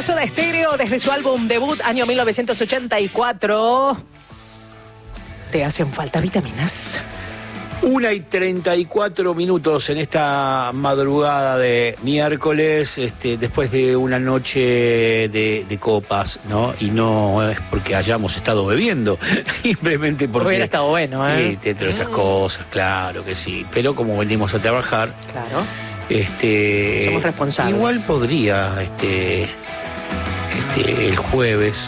a Soda Stereo desde su álbum debut, año 1984. ¿Te hacen falta vitaminas? 1:34 en esta madrugada de miércoles, después de una noche de copas, ¿no? Y no es porque hayamos estado bebiendo, simplemente porque... Hubiera estado bueno, ¿eh? Entre otras cosas, claro que sí. Pero como venimos a trabajar... Claro. Somos responsables. Igual podría, el jueves,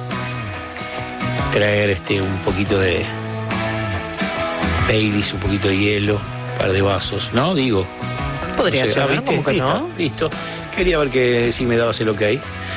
traer un poquito de... Baileys, un poquito de hielo, un par de vasos, ¿no? Digo. Podría ser, ¿no? ¿Cómo que no? Listo. Quería ver si me dabas el ok.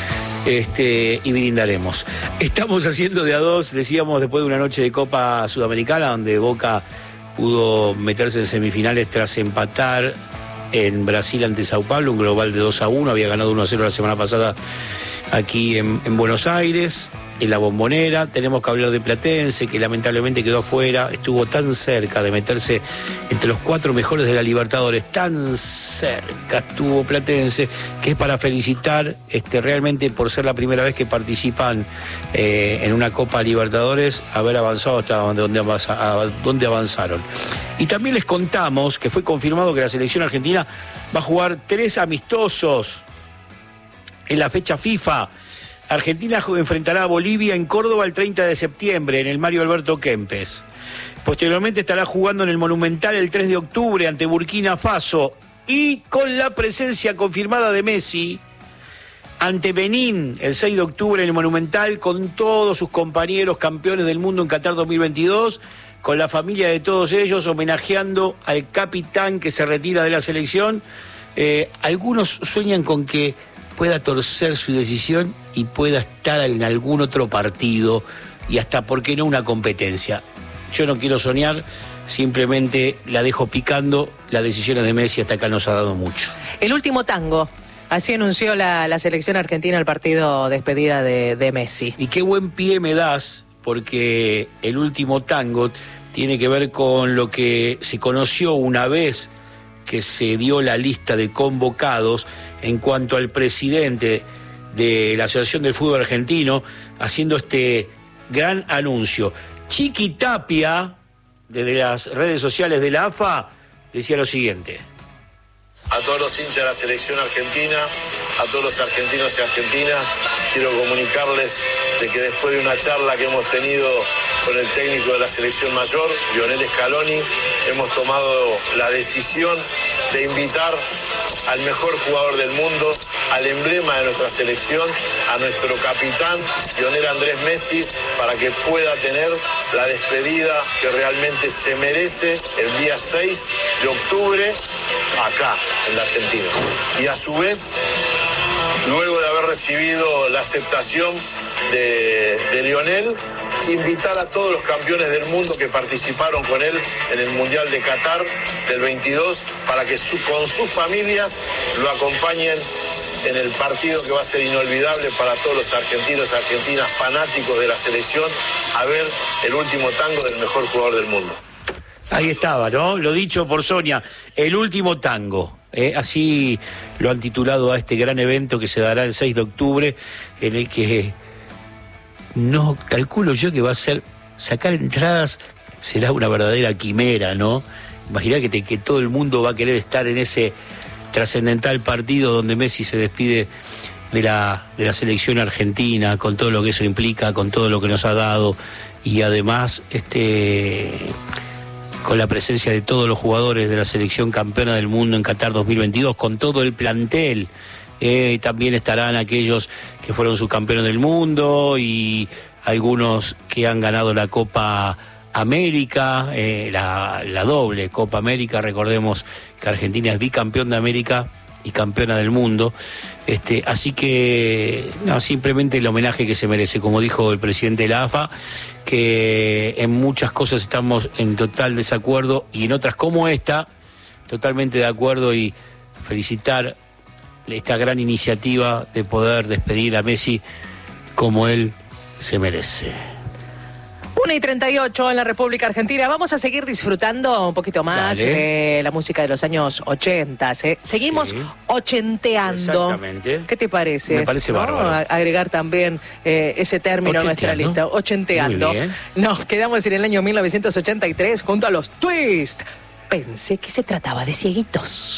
Y brindaremos. Estamos haciendo de a dos, decíamos, después de una noche de Copa Sudamericana, donde Boca pudo meterse en semifinales tras empatar en Brasil ante Sao Paulo, un global de 2-1, había ganado 1-0 la semana pasada aquí en Buenos Aires. En la Bombonera. Tenemos que hablar de Platense, que lamentablemente quedó afuera, estuvo tan cerca de meterse entre los 4 mejores de la Libertadores, tan cerca estuvo Platense, que es para felicitar realmente por ser la primera vez que participan en una Copa Libertadores, haber avanzado hasta donde avanzaron. Y también les contamos que fue confirmado que la selección argentina va a jugar 3 amistosos en la fecha FIFA. Argentina enfrentará a Bolivia en Córdoba el 30 de septiembre en el Mario Alberto Kempes. Posteriormente estará jugando en el Monumental el 3 de octubre ante Burkina Faso y con la presencia confirmada de Messi ante Benín el 6 de octubre en el Monumental con todos sus compañeros campeones del mundo en Qatar 2022, con la familia de todos ellos homenajeando al capitán que se retira de la selección. Algunos sueñan con que pueda torcer su decisión y pueda estar en algún otro partido y hasta, ¿por qué no?, una competencia. Yo no quiero soñar, simplemente la dejo picando. Las decisiones de Messi hasta acá nos ha dado mucho. El último tango, así anunció la selección argentina el partido despedida de Messi. Y qué buen pie me das, porque el último tango tiene que ver con lo que se conoció una vez que se dio la lista de convocados en cuanto al presidente de la Asociación del Fútbol Argentino haciendo este gran anuncio. Chiqui Tapia, desde las redes sociales de la AFA, decía lo siguiente: a todos los hinchas de la selección argentina, a todos los argentinos y argentinas, quiero comunicarles de que después de una charla que hemos tenido con el técnico de la selección mayor, Lionel Scaloni, hemos tomado la decisión de invitar al mejor jugador del mundo, al emblema de nuestra selección, a nuestro capitán, Lionel Andrés Messi, para que pueda tener la despedida que realmente se merece el día 6 de octubre acá, en la Argentina. Y a su vez, luego de haber recibido la aceptación de Lionel, invitar a todos los campeones del mundo que participaron con él en el Mundial de Qatar del 22 para que con sus familias lo acompañen en el partido que va a ser inolvidable para todos los argentinos y argentinas fanáticos de la selección, a ver el último tango del mejor jugador del mundo. Ahí estaba, ¿no? Lo dicho por Sonia, el último tango. Así lo han titulado a este gran evento que se dará el 6 de octubre, en el que no calculo yo que va a ser, sacar entradas será una verdadera quimera, ¿no? Imaginá que todo el mundo va a querer estar en ese trascendental partido donde Messi se despide de la selección argentina, con todo lo que eso implica, con todo lo que nos ha dado, y además con la presencia de todos los jugadores de la selección campeona del mundo en Qatar 2022, con todo el plantel. También estarán aquellos que fueron subcampeones del mundo y algunos que han ganado la Copa América, la doble Copa América. Recordemos que Argentina es bicampeón de América y campeona del mundo. Así que no, simplemente el homenaje que se merece, como dijo el presidente de la AFA, que en muchas cosas estamos en total desacuerdo y en otras como esta, totalmente de acuerdo, y felicitar esta gran iniciativa de poder despedir a Messi como él se merece. 1:38 en la República Argentina. Vamos a seguir disfrutando un poquito más de la música de los años 80. Seguimos ochenteando. Exactamente. ¿Qué te parece? Me parece bárbaro. Agregar también ese término a nuestra lista. Ochenteando. Muy bien. Nos quedamos en el año 1983 junto a los Twist. Pensé que se trataba de cieguitos.